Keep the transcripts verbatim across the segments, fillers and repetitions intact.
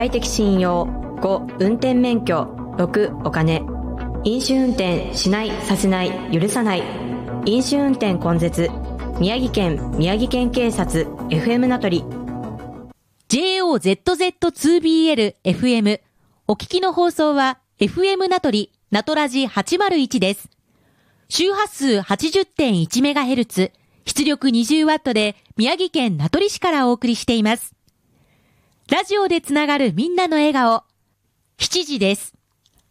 快適信用。ご、運転免許。ろく、お金。飲酒運転しない、させない、許さない。飲酒運転根絶。宮城県宮城県警察 エフエム 名取。 ジェイオーゼットゼットツービーエルエフエム。 お聞きの放送は エフエム 名取ナトラジはちまるいちです。周波数 はちじゅってんいちメガヘルツ、出力 にじゅうワット で宮城県名取市からお送りしています。ラジオでつながるみんなの笑顔、しちじです。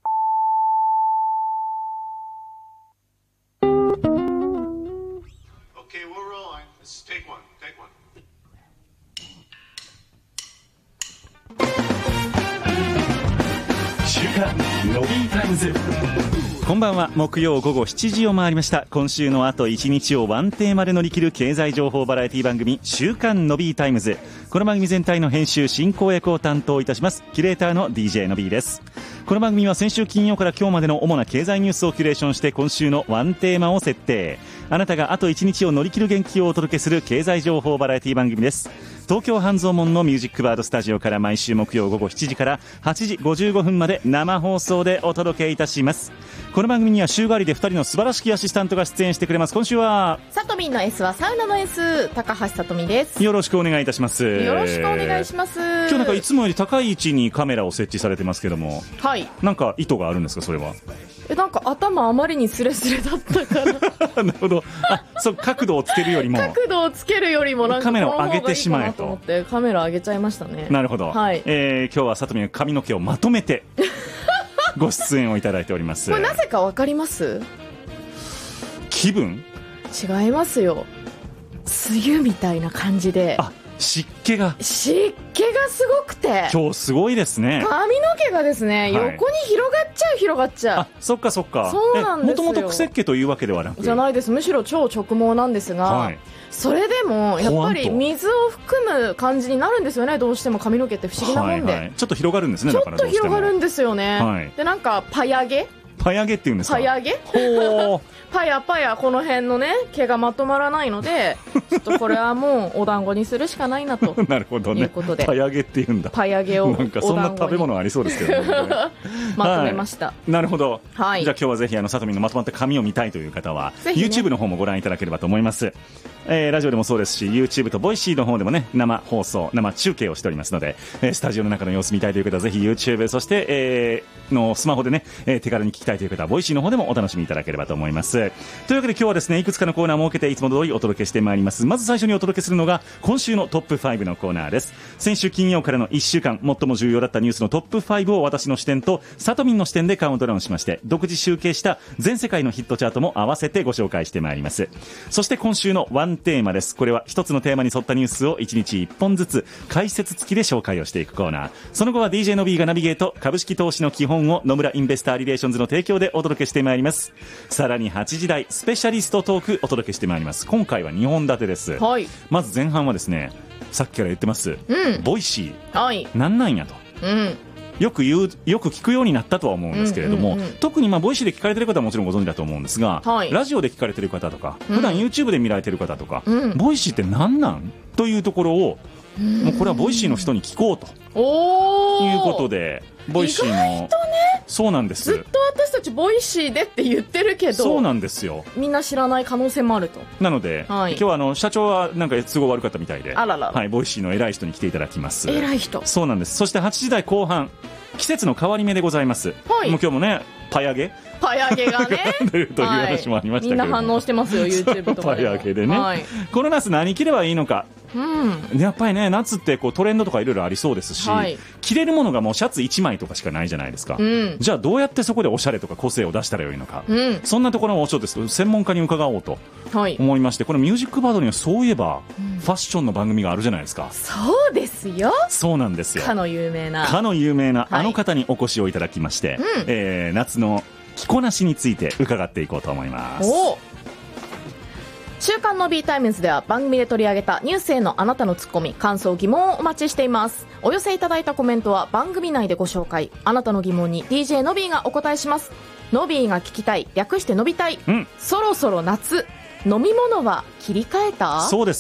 週刊のビータイムズ。 こんばんは。木曜午後しちじを回りました。今週のあといちにちをワンテーマで乗り切る経済情報バラエティ番組、週刊のビータイムズ。この番組全体の編集進行役を担当いたしますキュレーターの ディージェー の B です。この番組は先週金曜から今日までの主な経済ニュースをキュレーションして今週のワンテーマを設定。あなたがあといちにちを乗り切る元気をお届けする経済情報バラエティ番組です。東京半蔵門のミュージックバードスタジオから毎週木曜午後しちじからはちじごじゅうごふんまで生放送でお届けいたします。この番組には週替わりでふたりの素晴らしきアシスタントが出演してくれます。今週はさとみんの S はサウナの S、 高橋さとみです。 よろしくお願いいたします。 よろしくお願いします。 今日なんかいつもより高い位置にカメラを設置されてますけども、 はい、 なんか意図があるんですか？それはえなんか頭あまりにスレスレだったからなるほど。あ、そう、角度をつけるよりも角度をつけるよりもなんかカメラを上げてしまえと思ってカメラ上げちゃいましたね。 なるほど、 はい。 えー、今日はさとみの髪の毛をまとめてご出演をいただいております。 これなぜかわかります？ 気分？ 違いますよ。梅雨みたいな感じで、 あ、湿気が湿気がすごくて今日すごいですね。 髪の毛がですね、はい、横に広がっちゃう広がっちゃう。 あ、そっかそっか。 そうなんですよ。 もともと癖っ気というわけではなくじゃないです。むしろ超直毛なんですが、はい、それでもやっぱり水を含む感じになるんですよね。どうしても髪の毛って不思議なもんで、 はいはい、ちょっと広がるんですね。 ちょっと広がるんですよね、 はい、 でなんかパヤ毛パヤ毛っていうんですか？ パヤ毛パヤパヤこの辺のね毛がまとまらないのでちょっとこれはもうお団子にするしかないなとなるほどね。いうことでパヤ毛っていうんだ。 パヤ毛をなんかそんな食べ物ありそうですけど、ね、 まとめました、はい、 なるほど、 はい、 じゃあ今日はぜひあのさとみのまとまった髪を見たいという方は、ね、YouTube の方もご覧いただければと思います。えー、ラジオでもそうですし YouTube とボイシーの方でもね生放送生中継をしておりますので、えー、スタジオの中の様子見たいという方はぜひ YouTube そして、えー、のスマホでね、えー、手軽に聞きたいという方はボイシーの方でもお楽しみいただければと思います。というわけで今日はですねいくつかのコーナーを設けていつも通りお届けしてまいります。まず最初にお届けするのが今週のトップファイブのコーナーです。先週金曜からのいっしゅうかん最も重要だったニュースのトップファイブを私の視点とさとみんの視点でカウントダウンしまして独自集計した全世界のヒットチャートも合わせてご紹介してまいります。そして今週のワンテーマです。これは一つのテーマに沿ったニュースをいちにちいっぽんずつ解説付きで紹介をしていくコーナー。その後は ディージェー の B がナビゲート、株式投資の基本を野村インベスターリレーションズの提供でお届けしてまいります。さらにはちじ台スペシャリストトークお届けしてまいります。今回はにほん立てです、 はい、 まず前半はですねさっきから言ってます、 うん、 ボイシー、 はい、 なんなんやと、 うん、 よく言うよく聞くようになったとは思うんですけれども、 うんうんうん、 特にまあボイシーで聞かれてる方はもちろんご存知だと思うんですが、はい、ラジオで聞かれてる方とか、うん、普段 YouTube で見られてる方とか、うん、ボイシーってなんなんというところを、うん、もうこれはボイシーの人に聞こうということでボイシーの意外とね、 そうなんです。 ずっと私たちボイシーでって言ってるけどそうなんですよ。 みんな知らない可能性もあると。 なので、はい、今日はあの社長はなんか都合悪かったみたいで、 あららら、 はい、ボイシーの偉い人に来ていただきます。 偉い人。 そうなんです。そしてはちじ台後半季節の変わり目でございます、はい、もう今日もねパヤ毛パヤ毛がねという話もありましたけど、はい、みんな反応してますよ YouTube とかでもパヤ毛でね、はい、この夏何着ればいいのか、うん、やっぱりね夏ってこうトレンドとかいろいろありそうですし、はい、着れるものがもうシャツいちまいとかしかないじゃないですか、うん、じゃあどうやってそこでおしゃれとか個性を出したらよいのか、うん、そんなところをちょっと専門家に伺おうと思いまして、はい、このミュージックバードにはそういえば、うん、ファッションの番組があるじゃないですか。 そうですよ。 そうなんですよ。 かの有名なかの有名なあの方にお越しをいただきまして、はい、えー、夏の着こなしについて伺っていこうと思います。 お週刊の B タイムズでは番組で取り上げたニュースへのあなたのツッコミ、感想、疑問をお待ちしています。お寄せいただいたコメントは番組内でご紹介。あなたの疑問に ディージェー のびーがお答えします。のびーが聞きたい、略してのびたい、うん、そろそろ夏、飲み物は切り替えた？ そうですよ。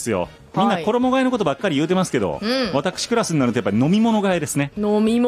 みんな衣替えのことばっかり言うてますけど、 うん私クラスになるとやっぱり飲み物替えですね。 飲み